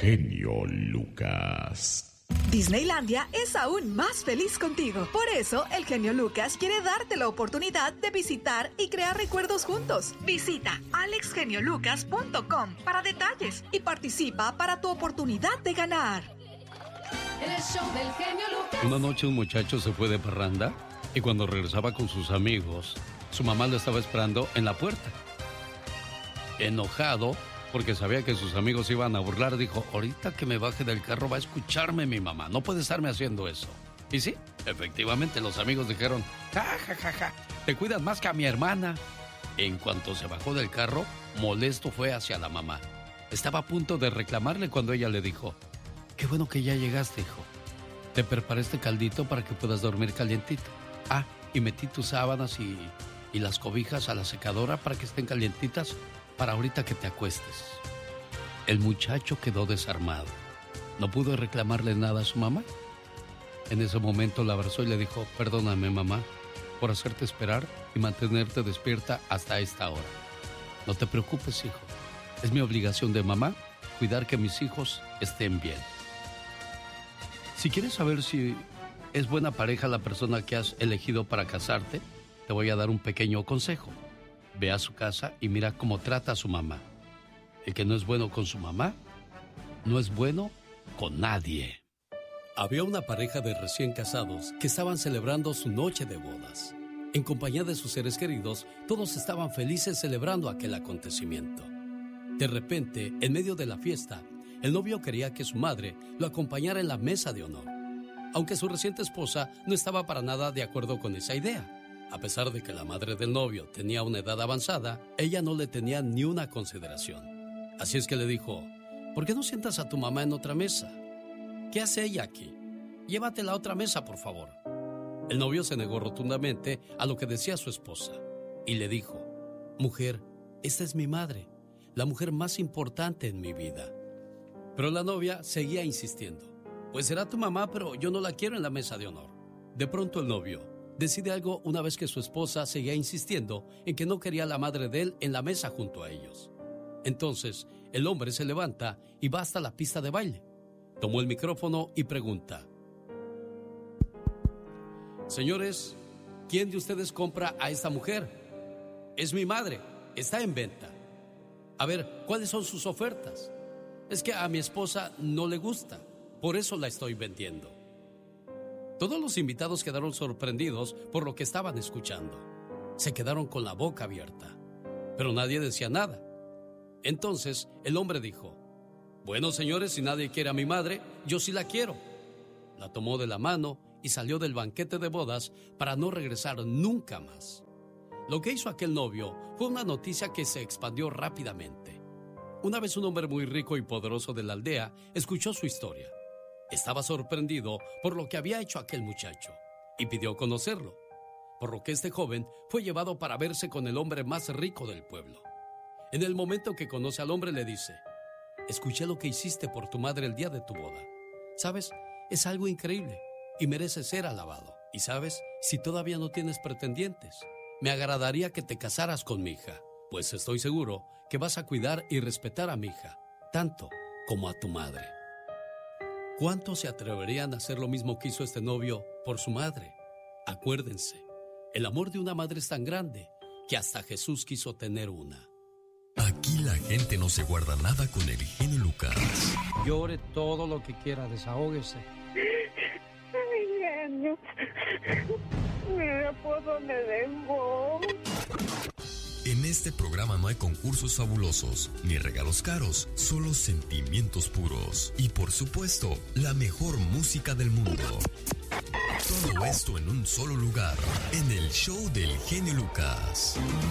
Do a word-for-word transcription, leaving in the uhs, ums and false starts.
genio Lucas. Disneylandia es aún más feliz contigo. Por eso, el genio Lucas quiere darte la oportunidad de visitar y crear recuerdos juntos. Visita alex genio lucas punto com para detalles y participa para tu oportunidad de ganar. El show del genio Lucas. Una noche un muchacho se fue de parranda y cuando regresaba con sus amigos, su mamá lo estaba esperando en la puerta. Enojado, porque sabía que sus amigos iban a burlar, dijo, ahorita que me baje del carro va a escucharme mi mamá, no puede estarme haciendo eso. Y sí, efectivamente los amigos dijeron, ja, ja, ja, ja, te cuidas más que a mi hermana. En cuanto se bajó del carro, molesto fue hacia la mamá. Estaba a punto de reclamarle cuando ella le dijo, qué bueno que ya llegaste, hijo. Te preparé este caldito para que puedas dormir calientito. Ah, y metí tus sábanas y, y las cobijas a la secadora para que estén calientitas para ahorita que te acuestes. El muchacho quedó desarmado. No pudo reclamarle nada a su mamá. En ese momento la abrazó y le dijo, perdóname, mamá, por hacerte esperar y mantenerte despierta hasta esta hora. No te preocupes, hijo. Es mi obligación de mamá cuidar que mis hijos estén bien. Si quieres saber si es buena pareja la persona que has elegido para casarte, te voy a dar un pequeño consejo. Ve a su casa y mira cómo trata a su mamá. El que no es bueno con su mamá, no es bueno con nadie. Había una pareja de recién casados que estaban celebrando su noche de bodas. En compañía de sus seres queridos, todos estaban felices celebrando aquel acontecimiento. De repente, en medio de la fiesta, el novio quería que su madre lo acompañara en la mesa de honor, aunque su reciente esposa no estaba para nada de acuerdo con esa idea. A pesar de que la madre del novio tenía una edad avanzada, ella no le tenía ni una consideración. Así es que le dijo, ¿por qué no sientas a tu mamá en otra mesa? ¿Qué hace ella aquí? Llévatela a otra mesa, por favor. El novio se negó rotundamente a lo que decía su esposa y le dijo, mujer, esta es mi madre, la mujer más importante en mi vida. Pero la novia seguía insistiendo, pues será tu mamá, pero yo no la quiero en la mesa de honor. De pronto el novio decide algo una vez que su esposa seguía insistiendo en que no quería a la madre de él en la mesa junto a ellos. Entonces, el hombre se levanta y va hasta la pista de baile. Tomó el micrófono y pregunta, señores, ¿quién de ustedes compra a esta mujer? Es mi madre, está en venta. A ver, ¿cuáles son sus ofertas? Es que a mi esposa no le gusta, por eso la estoy vendiendo. Todos los invitados quedaron sorprendidos por lo que estaban escuchando. Se quedaron con la boca abierta, pero nadie decía nada. Entonces el hombre dijo, bueno, señores, si nadie quiere a mi madre, yo sí la quiero. La tomó de la mano y salió del banquete de bodas para no regresar nunca más. Lo que hizo aquel novio fue una noticia que se expandió rápidamente. Una vez un hombre muy rico y poderoso de la aldea escuchó su historia. Estaba sorprendido por lo que había hecho aquel muchacho y pidió conocerlo, por lo que este joven fue llevado para verse con el hombre más rico del pueblo. En el momento que conoce al hombre le dice, escuché lo que hiciste por tu madre el día de tu boda. ¿Sabes? Es algo increíble y merece ser alabado. Y sabes, si todavía no tienes pretendientes, me agradaría que te casaras con mi hija, pues estoy seguro que vas a cuidar y respetar a mi hija, tanto como a tu madre. ¿Cuántos se atreverían a hacer lo mismo que hizo este novio por su madre? Acuérdense, el amor de una madre es tan grande que hasta Jesús quiso tener una. Aquí la gente no se guarda nada con el genio Lucas. Llore todo lo que quiera, desahógese. Ay, genio. Mira por dónde vengo. En este programa no hay concursos fabulosos, ni regalos caros, solo sentimientos puros. Y por supuesto, la mejor música del mundo. Todo esto en un solo lugar, en el show del genio Lucas.